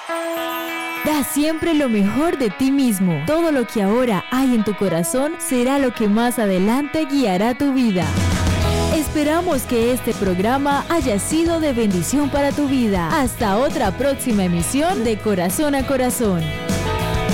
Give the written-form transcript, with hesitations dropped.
Da siempre lo mejor de ti mismo. Todo lo que ahora hay en tu corazón será lo que más adelante guiará tu vida. Esperamos que este programa haya sido de bendición para tu vida. Hasta otra próxima emisión de Corazón a Corazón.